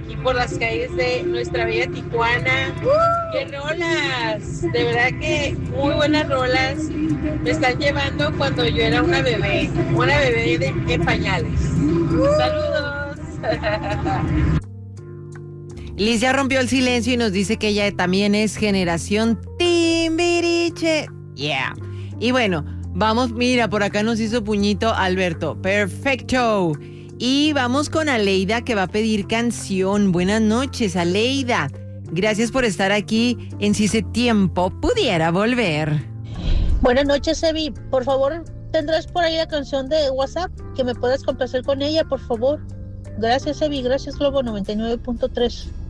aquí por las calles de nuestra bella Tijuana. ¡Qué rolas! De verdad que muy buenas rolas. Me están llevando cuando yo era una bebé en pañales. ¡Saludos! Liz ya rompió el silencio y nos dice que ella también es generación Timbiriche. Yeah. Y bueno, vamos, mira, por acá nos hizo puñito Alberto. Perfecto. Y vamos con Aleida que va a pedir canción. Buenas noches, Aleida. Gracias por estar aquí en Si ese tiempo pudiera volver. Buenas noches, Evi. Por favor, ¿tendrás por ahí la canción de WhatsApp? Que me puedas complacer con ella, por favor. Gracias, Evi. Gracias, Globo 99.3.